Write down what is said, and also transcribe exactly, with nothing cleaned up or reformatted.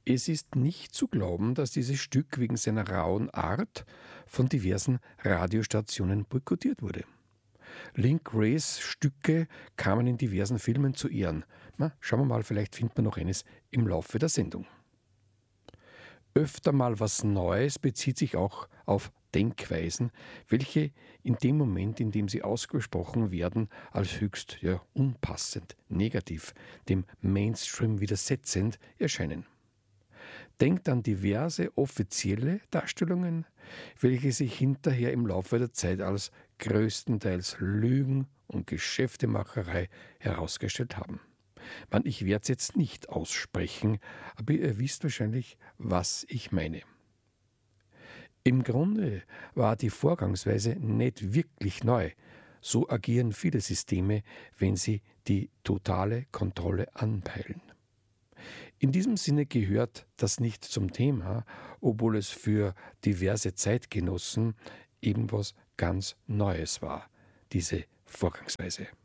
Es ist nicht zu glauben, dass dieses Stück wegen seiner rauen Art von diversen Radiostationen boykottiert wurde. Link Wrays Stücke kamen in diversen Filmen zu Ehren. Na, schauen wir mal, vielleicht findet man noch eines im Laufe der Sendung. Öfter mal was Neues bezieht sich auch auf Denkweisen, welche in dem Moment, in dem sie ausgesprochen werden, als höchst ja, unpassend, negativ, dem Mainstream widersetzend erscheinen. Denkt an diverse offizielle Darstellungen, welche sich hinterher im Laufe der Zeit als größtenteils Lügen und Geschäftemacherei herausgestellt haben. Man, ich werde es jetzt nicht aussprechen, aber ihr wisst wahrscheinlich, was ich meine. Im Grunde war die Vorgangsweise nicht wirklich neu. So agieren viele Systeme, wenn sie die totale Kontrolle anpeilen. In diesem Sinne gehört das nicht zum Thema, obwohl es für diverse Zeitgenossen eben was ganz Neues war, diese Vorgangsweise.